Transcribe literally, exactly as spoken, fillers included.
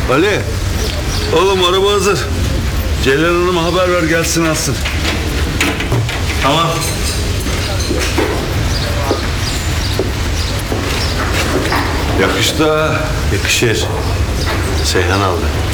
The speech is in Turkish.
Ali, oğlum araba hazır. Ceylan Hanım'a haber ver gelsin alsın. Tamam. Yakıştı ha. Yakışır. Seyhan aldı.